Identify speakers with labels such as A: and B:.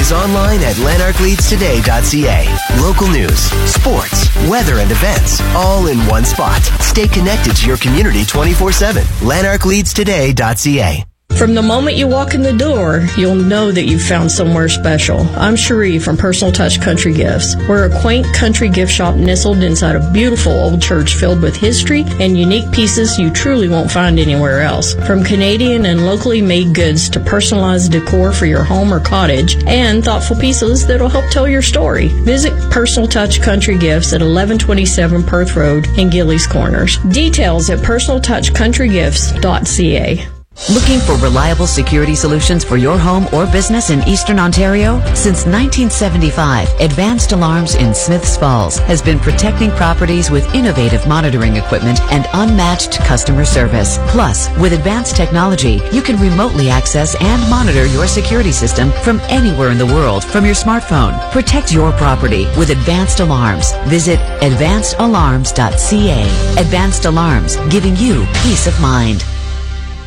A: is online at lanarkleadstoday.ca. Local news, sports, weather, and events, all in one spot. Stay connected to your community 24/7. lanarkleadstoday.ca.
B: From the moment you walk in the door, you'll know that you've found somewhere special. I'm Cherie from Personal Touch Country Gifts. We're a quaint country gift shop nestled inside a beautiful old church filled with history and unique pieces you truly won't find anywhere else. From Canadian and locally made goods to personalized decor for your home or cottage and thoughtful pieces that'll help tell your story. Visit Personal Touch Country Gifts at 1127 Perth Road in Gillies Corners. Details at personaltouchcountrygifts.ca.
C: Looking for reliable security solutions for your home or business in Eastern Ontario? Since 1975, Advanced Alarms in Smiths Falls has been protecting properties with innovative monitoring equipment and unmatched customer service. Plus, with advanced technology, you can remotely access and monitor your security system from anywhere in the world from your smartphone. Protect your property with Advanced Alarms. Visit advancedalarms.ca. Advanced Alarms, giving you peace of mind.